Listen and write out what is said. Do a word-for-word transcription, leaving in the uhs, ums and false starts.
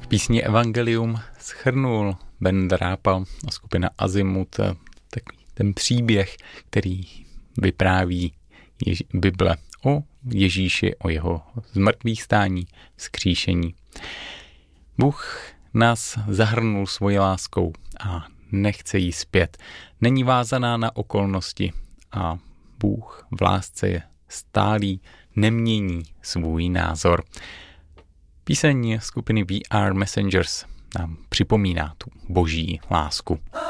písni Evangelium shrnul Ben Drápa a skupina Azimut takový ten příběh, který vypráví Jež- Bible o Ježíši, o jeho zmrtvých stání, vzkříšení. Bůh nás zahrnul svojí láskou a nechce jí zpět. Není vázaná na okolnosti a Bůh v lásce je stálý, nemění svůj názor. Píseň skupiny We Are Messengers nám připomíná tu boží lásku.